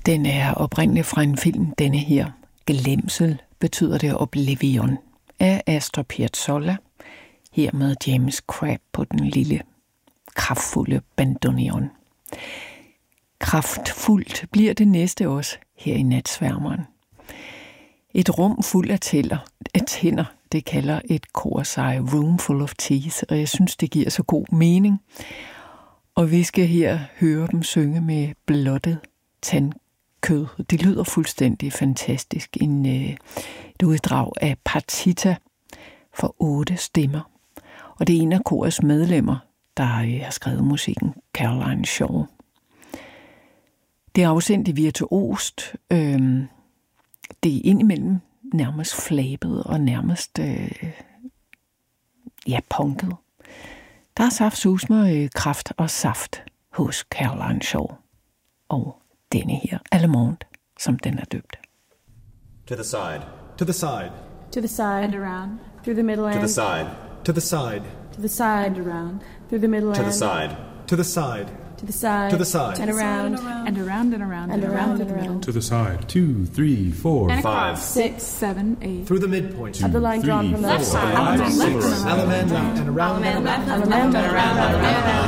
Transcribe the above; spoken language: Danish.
Den er oprindeligt fra en film, denne her. Glemsel betyder det Oblivion af Astor Piazzolla. Her med James Crabb på den lille, kraftfulde bandoneon. Kraftfuldt bliver det næste også her i Natsværmeren. Et rum fuld af tænder, det kalder et kor sig Room Full of Teeth, og jeg synes, det giver så god mening. Og vi skal her høre dem synge med blottet tandkød. Det lyder fuldstændig fantastisk. Et uddrag af Partita for 8 stemmer. Og det er en af korets medlemmer, der har skrevet musikken, Caroline Shaw. Det er afsendt i virtuost. Det er indimellem nærmest flabet og nærmest punket. Der er saftsusme, kraft og saft hos Caroline Shaw. Og denne her, Allemande, som den er døbt. To the side. To the side. To the side. And around. Through the middle To end. the side. To the side. To the side. And around. Through the middle To end. the side. To the side. To the side. To the side. And around. And around and around And around and around. To the side. 2, 3, 4, And 5. across. 6, 7, 8. Through the midpoint. Of the line drawn from the Left side. Five, Left six. and around. Allemande and around. Allemande and around.